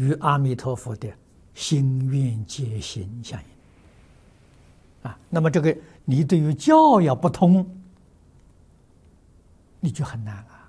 与阿弥陀佛的心愿结心相应啊。那么这个你对于教要不通，你就很难了。